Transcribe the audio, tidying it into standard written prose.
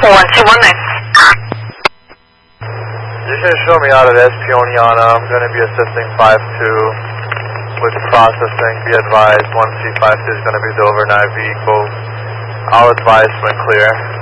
You can show me out of Espioniana. I'm going to be assisting 5-2 with processing. Be advised, 1C52 is going to be the overnight vehicle. I'll advise when clear.